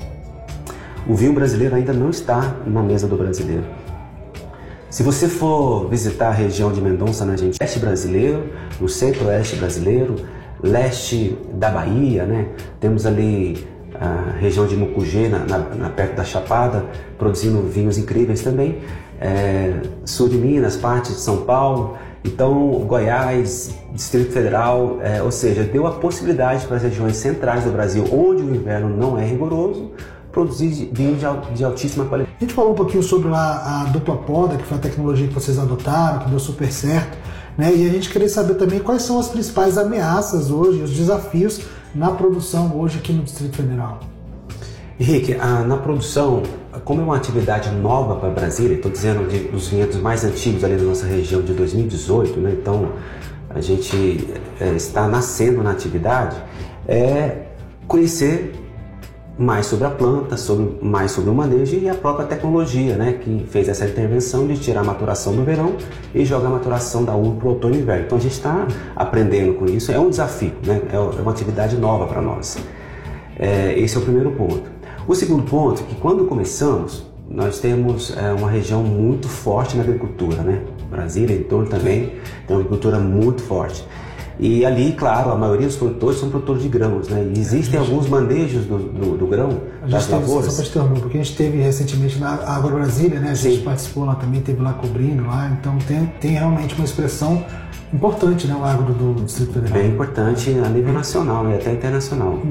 O vinho brasileiro ainda não está na mesa do brasileiro. Se você for visitar a região de Mendonça, na Argentina, oeste brasileiro, no centro-oeste brasileiro, leste da Bahia, né? Temos ali a região de Mucugê, perto da Chapada, produzindo vinhos incríveis também. Sul de Minas, parte de São Paulo, então Goiás, Distrito Federal, ou seja, deu a possibilidade para as regiões centrais do Brasil, onde o inverno não é rigoroso, produzir vinho de altíssima qualidade. A gente falou um pouquinho sobre a dupla poda, que foi a tecnologia que vocês adotaram, que deu super certo, né? E a gente queria saber também quais são as principais ameaças hoje, os desafios na produção hoje aqui no Distrito Federal. Henrique, na produção, como é uma atividade nova para Brasília, estou dizendo dos vinhedos mais antigos ali da nossa região de 2018, né? Então a gente está nascendo na atividade, conhecer mais sobre a planta, mais sobre o manejo e a própria tecnologia, né, que fez essa intervenção de tirar a maturação do verão e jogar a maturação da uva para o outono e inverno. Então a gente está aprendendo com isso, é um desafio, né? É uma atividade nova para nós. Esse é o primeiro ponto. O segundo ponto é que quando começamos, nós temos uma região muito forte na agricultura, né? Brasília, em torno também, tem uma agricultura muito forte. E ali, claro, a maioria dos produtores são produtores de grãos, né? E existem alguns manejos do grão, das lavouras. Só para te porque a gente teve recentemente na Agro Brasília, né? A gente participou lá também, teve lá cobrindo lá, então tem realmente uma expressão importante, né? O agro do Distrito Federal. Bem importante a nível nacional e até internacional.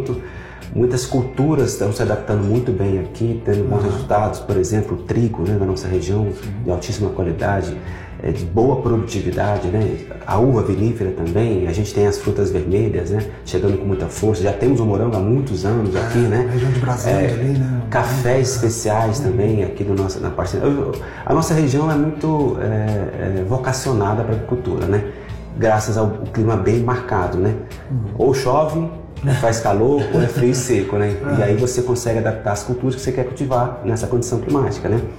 Muitas culturas estão se adaptando muito bem aqui, tendo bons resultados. Por exemplo, o trigo, né, da nossa região, de altíssima qualidade, de boa produtividade, né? A uva vinífera também, a gente tem as frutas vermelhas, né, chegando com muita força. Já temos o morango há muitos anos aqui, né? A região de Brasília ali, né? Cafés especiais também aqui na parceria. A nossa região é muito vocacionada para a agricultura, né? Graças ao clima bem marcado, né? Ou chove, faz calor, ou é frio e seco, né? E aí você consegue adaptar as culturas que você quer cultivar nessa condição climática, né?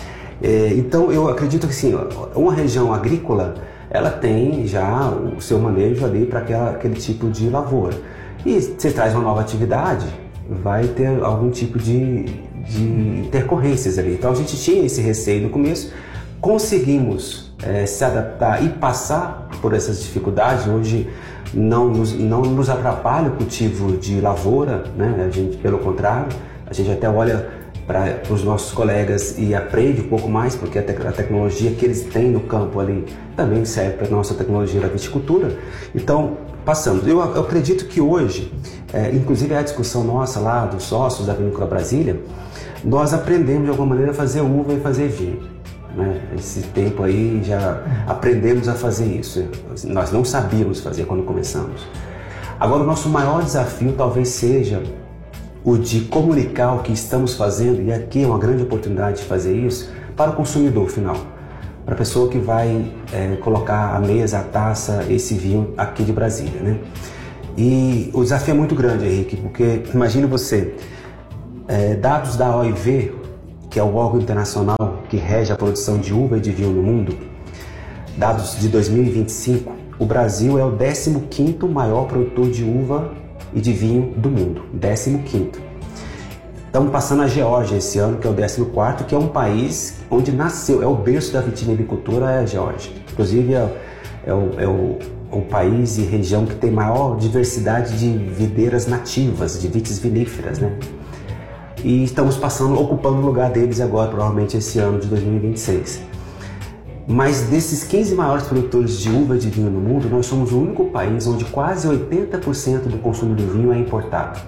Então eu acredito que sim, uma região agrícola, ela tem já o seu manejo ali para aquele tipo de lavoura. E você traz uma nova atividade, vai ter algum tipo de intercorrência ali. Então a gente tinha esse receio no começo, conseguimos se adaptar e passar por essas dificuldades. Hoje não nos atrapalha o cultivo de lavoura, né? A gente, pelo contrário, a gente até olha para os nossos colegas e aprende um pouco mais, porque a tecnologia que eles têm no campo ali também serve para a nossa tecnologia da viticultura. Então, passamos. Eu acredito que hoje inclusive a discussão nossa lá dos sócios da Vinícola Brasília, nós aprendemos de alguma maneira a fazer uva e fazer vinho. Né? Esse tempo aí já aprendemos a fazer isso. Nós não sabíamos fazer quando começamos. Agora o nosso maior desafio talvez seja o de comunicar o que estamos fazendo, e aqui é uma grande oportunidade de fazer isso, para o consumidor final. Para a pessoa que vai colocar à mesa, a taça, esse vinho aqui de Brasília, né? E o desafio é muito grande, Henrique, porque imagine você, dados da OIV, que é o órgão internacional que rege a produção de uva e de vinho no mundo, dados de 2025, o Brasil é o 15º maior produtor de uva e de vinho do mundo, 15º. Estamos passando a Geórgia esse ano, que é o 14º, que é um país onde nasceu, é o berço da vitivinicultura, é a Geórgia. Inclusive é o país e região que tem maior diversidade de videiras nativas, de vites viníferas, né? E estamos ocupando o lugar deles agora, provavelmente esse ano de 2026. Mas desses 15 maiores produtores de uva e de vinho no mundo, nós somos o único país onde quase 80% do consumo do vinho é importado.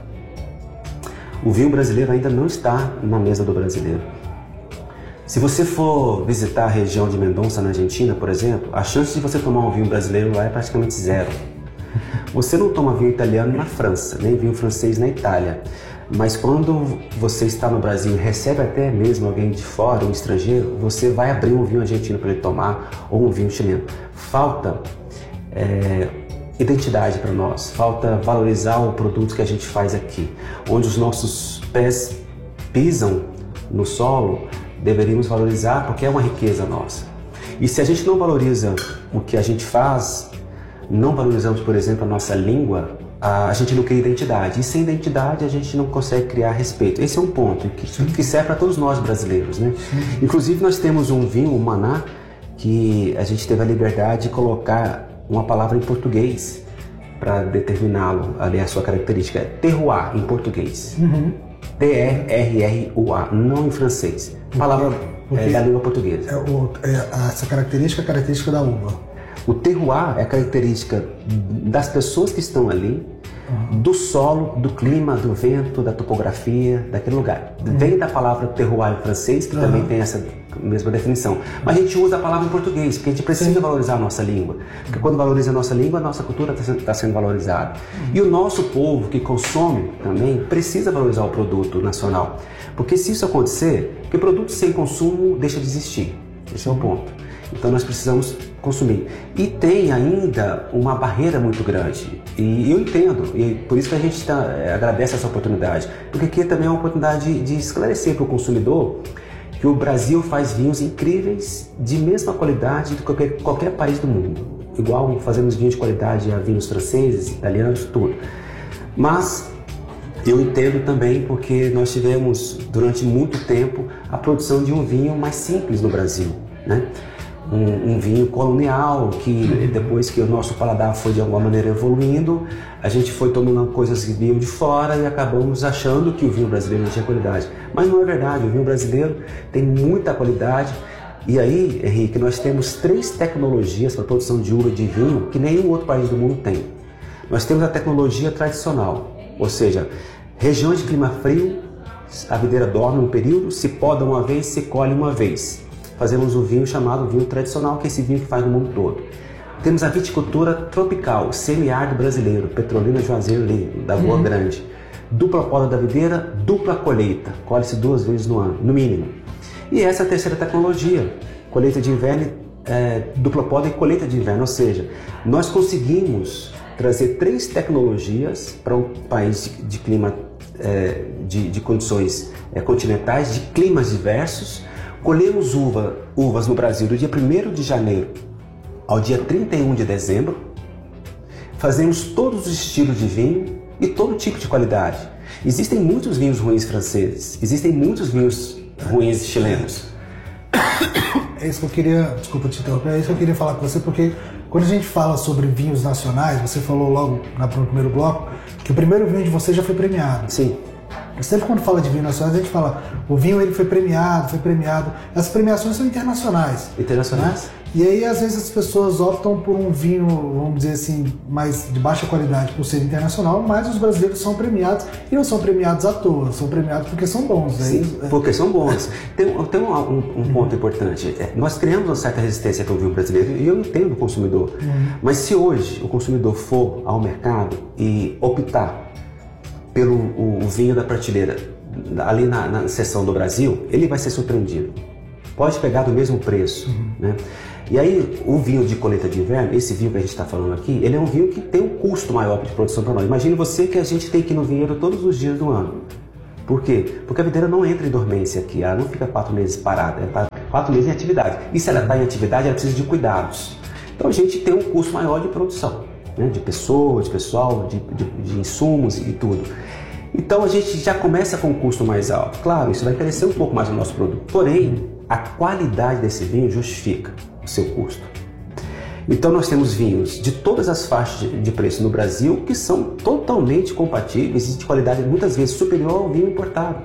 O vinho brasileiro ainda não está na mesa do brasileiro. Se você for visitar a região de Mendonça, na Argentina, por exemplo, a chance de você tomar um vinho brasileiro lá é praticamente zero. Você não toma vinho italiano na França, nem vinho francês na Itália. Mas quando você está no Brasil e recebe até mesmo alguém de fora, um estrangeiro, você vai abrir um vinho argentino para ele tomar, ou um vinho chileno. Falta identidade para nós, falta valorizar o produto que a gente faz aqui. Onde os nossos pés pisam no solo, deveríamos valorizar, porque é uma riqueza nossa. E se a gente não valoriza o que a gente faz, não valorizamos, por exemplo, a nossa língua, a gente não cria identidade. E sem identidade a gente não consegue criar respeito. Esse é um ponto que serve para todos nós brasileiros, né? Inclusive nós temos um vinho, o Maná, que a gente teve a liberdade de colocar uma palavra em português para determiná-lo, ali a sua característica. Terroir em português. T-E-R-R-U-A, não em francês. Palavra da língua portuguesa. Essa característica é a característica da uva. O terroir é a característica das pessoas que estão ali, do solo, do clima, do vento, da topografia, daquele lugar. Vem da palavra terroir em francês, que também tem essa mesma definição. Mas a gente usa a palavra em português, porque a gente precisa valorizar a nossa língua. Porque quando valoriza a nossa língua, a nossa cultura está sendo valorizada. E o nosso povo que consome também precisa valorizar o produto nacional. Porque se isso acontecer, porque produto sem consumo deixa de existir. Esse é o ponto. Então nós precisamos consumir. E tem ainda uma barreira muito grande. E eu entendo, e por isso que a gente agradece essa oportunidade. Porque aqui também é uma oportunidade de esclarecer para o consumidor que o Brasil faz vinhos incríveis de mesma qualidade de qualquer país do mundo. Igual fazemos vinhos de qualidade a vinhos franceses, italianos, tudo. Mas eu entendo também porque nós tivemos durante muito tempo a produção de um vinho mais simples no Brasil, né? Um vinho colonial que depois que o nosso paladar foi de alguma maneira evoluindo, a gente foi tomando coisas que vinham de fora e acabamos achando que o vinho brasileiro não tinha qualidade. Mas não é verdade, o vinho brasileiro tem muita qualidade. E aí, Henrique, nós temos 3 tecnologias para a produção de uva e de vinho que nenhum outro país do mundo tem. Nós temos a tecnologia tradicional, ou seja, regiões de clima frio, a videira dorme um período, se poda uma vez, se colhe uma vez. Fazemos um vinho chamado vinho tradicional, que é esse vinho que faz no mundo todo. Temos a viticultura tropical, semiárido brasileiro, Petrolina Juazeiro da Boa Grande. Dupla poda da videira, dupla colheita, colhe-se 2 vezes no ano, no mínimo. E essa é a terceira tecnologia, colheita de inverno, dupla poda e colheita de inverno, ou seja, nós conseguimos trazer 3 tecnologias para um país de clima, de condições continentais, de climas diversos. Colhemos uvas no Brasil do dia 1º de janeiro ao dia 31 de dezembro. Fazemos todos os estilos de vinho e todo tipo de qualidade. Existem muitos vinhos ruins franceses, existem muitos vinhos ruins chilenos. É isso que eu queria, desculpa te interromper, é isso que eu queria falar com você, porque quando a gente fala sobre vinhos nacionais, você falou logo no primeiro bloco que o primeiro vinho de você já foi premiado. Sim. Sempre quando fala de vinho nacional, a gente fala, o vinho ele foi premiado. As premiações são internacionais. Né? E aí, às vezes, as pessoas optam por um vinho, vamos dizer assim, mais de baixa qualidade por ser internacional, mas os brasileiros são premiados, e não são premiados à toa, são premiados porque são bons. Sim, porque são bons. Tem um ponto importante. Nós criamos uma certa resistência para o vinho brasileiro, e eu entendo o consumidor. Mas se hoje o consumidor for ao mercado e optar pelo o vinho da prateleira, ali na seção do Brasil, ele vai ser surpreendido. Pode pegar do mesmo preço, né? E aí, o vinho de colheita de inverno, esse vinho que a gente está falando aqui, ele é um vinho que tem um custo maior de produção para nós. Imagine você que a gente tem que ir no vinhedo todos os dias do ano. Por quê? Porque a videira não entra em dormência aqui, ela não fica 4 meses parada, ela está 4 meses em atividade. E se ela está em atividade, ela precisa de cuidados. Então a gente tem um custo maior de produção, né? De pessoas, de pessoal, de insumos e tudo. Então a gente já começa com um custo mais alto. Claro, isso vai crescer um pouco mais o nosso produto. Porém, a qualidade desse vinho justifica o seu custo. Então nós temos vinhos de todas as faixas de preço no Brasil que são totalmente compatíveis e de qualidade muitas vezes superior ao vinho importado.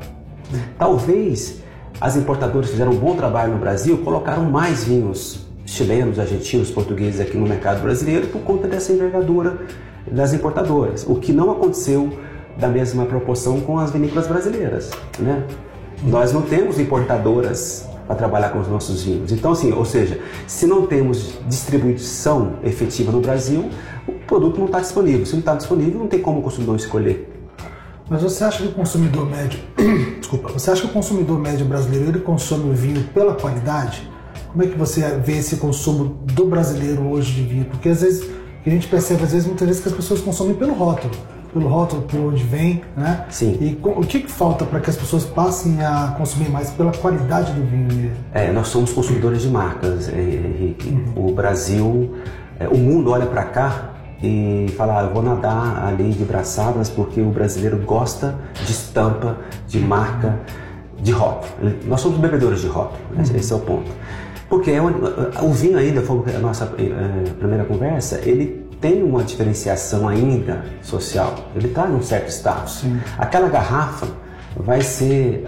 Talvez as importadoras fizeram um bom trabalho no Brasil, colocaram mais vinhos chilenos, argentinos, portugueses aqui no mercado brasileiro por conta dessa envergadura das importadoras, o que não aconteceu da mesma proporção com as vinícolas brasileiras, né? Nós não temos importadoras para trabalhar com os nossos vinhos. Então, assim, ou seja, se não temos distribuição efetiva no Brasil, o produto não está disponível. Se não está disponível, não tem como o consumidor escolher. Mas você acha que o consumidor médio, você acha que o consumidor médio brasileiro ele consome o vinho pela qualidade? Como é que você vê esse consumo do brasileiro hoje de vinho? Porque às vezes a gente percebe, muitas vezes que as pessoas consomem pelo rótulo, por onde vem, né? Sim. E o que falta para que as pessoas passem a consumir mais pela qualidade do vinho mesmo? Nós somos consumidores de marcas, Henrique. O Brasil, o mundo olha para cá e fala, eu vou nadar ali de braçadas porque o brasileiro gosta de estampa, de marca, de rótulo. Nós somos bebedores de rótulo, esse é o ponto. Porque o vinho ainda, foi a nossa primeira conversa, ele tem uma diferenciação ainda social, ele está num certo status. Sim. Aquela garrafa vai ser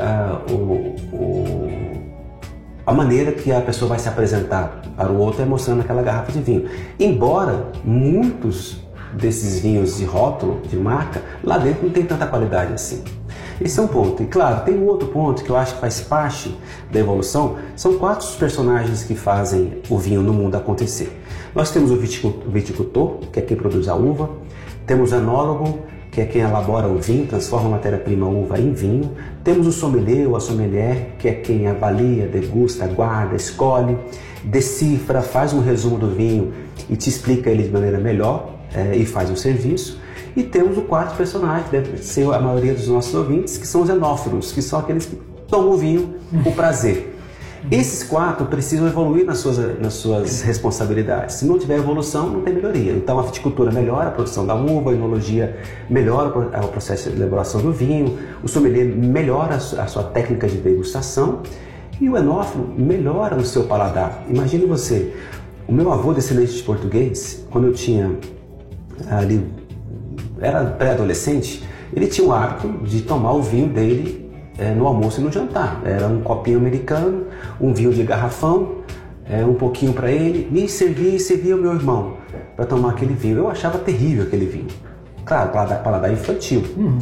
a maneira que a pessoa vai se apresentar para o outro é mostrando aquela garrafa de vinho. Embora muitos desses vinhos de rótulo, de marca, lá dentro não tem tanta qualidade assim. Esse é um ponto. E claro, tem um outro ponto que eu acho que faz parte da evolução, são 4 os personagens que fazem o vinho no mundo acontecer. Nós temos o viticultor, que é quem produz a uva, temos o enólogo, que é quem elabora o vinho, transforma a matéria-prima uva em vinho, temos o sommelier ou a sommelier, que é quem avalia, degusta, guarda, escolhe, decifra, faz um resumo do vinho e te explica ele de maneira melhor e faz um serviço. E temos o 4º personagem, deve ser a maioria dos nossos ouvintes, que são os enófilos, que são aqueles que tomam o vinho por prazer. Esses 4 precisam evoluir nas suas responsabilidades. Se não tiver evolução, não tem melhoria. Então a viticultura melhora a produção da uva, a enologia melhora o processo de elaboração do vinho, o sommelier melhora a sua técnica de degustação e o enófilo melhora o seu paladar. Imagine você, o meu avô descendente de português, quando eu tinha ali, era pré-adolescente, ele tinha o hábito de tomar o vinho dele no almoço e no jantar. Era um copinho americano, um vinho de garrafão, um pouquinho para ele, e servia o meu irmão para tomar aquele vinho. Eu achava terrível aquele vinho. Claro, paladar infantil.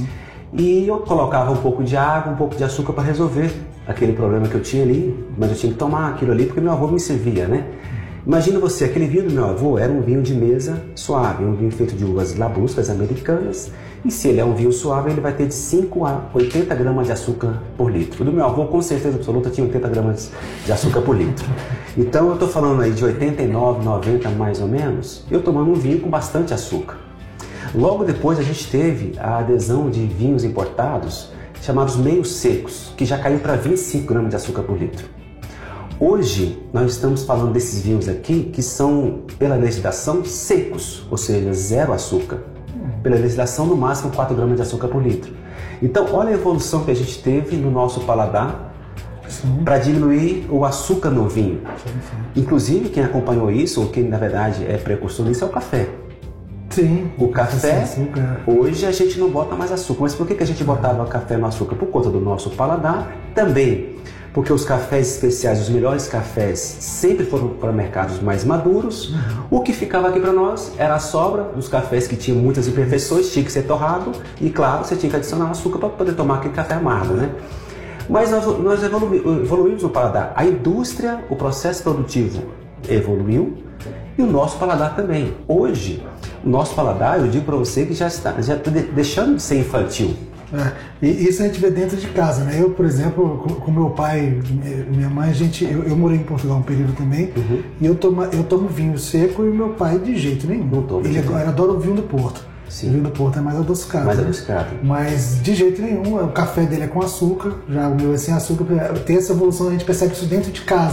E eu colocava um pouco de água, um pouco de açúcar para resolver aquele problema que eu tinha ali, mas eu tinha que tomar aquilo ali porque meu avô me servia, né? Imagina você, aquele vinho do meu avô era um vinho de mesa suave, um vinho feito de uvas labruscas americanas, e se ele é um vinho suave, ele vai ter de 5 a 80 gramas de açúcar por litro. O do meu avô, com certeza absoluta, tinha 80 gramas de açúcar por litro. Então eu estou falando aí de 89, 90 mais ou menos, eu tomando um vinho com bastante açúcar. Logo depois a gente teve a adesão de vinhos importados, chamados meio secos, que já caiu para 25 gramas de açúcar por litro. Hoje, nós estamos falando desses vinhos aqui que são, pela legislação, secos, ou seja, 0 açúcar. Pela legislação, no máximo 4 gramas de açúcar por litro. Então, olha a evolução que a gente teve no nosso paladar para diminuir o açúcar no vinho. Inclusive, quem acompanhou isso, ou quem na verdade é precursor nisso, é o café. Sim. O café, hoje a gente não bota mais açúcar. Mas por que a gente botava café no açúcar? Por conta do nosso paladar. Também porque os cafés especiais, os melhores cafés, sempre foram para mercados mais maduros. O que ficava aqui para nós era a sobra dos cafés que tinham muitas imperfeições, tinha que ser torrado e, claro, você tinha que adicionar açúcar para poder tomar aquele café amargo, né? Mas nós evoluímos no paladar. A indústria, o processo produtivo evoluiu e o nosso paladar também. Hoje, o nosso paladar, eu digo para você que já está deixando de ser infantil. E isso a gente vê dentro de casa, né? Eu, por exemplo, com meu pai e minha mãe, eu morei em Portugal um período também, e eu tomo vinho seco e meu pai de jeito nenhum. Ele adora o vinho do Porto. Sim. O vinho do Porto é mais adocicado. Mais adocicado. Mas de jeito nenhum, o café dele é com açúcar, já o meu é sem açúcar. Tem essa evolução, a gente percebe isso dentro de casa.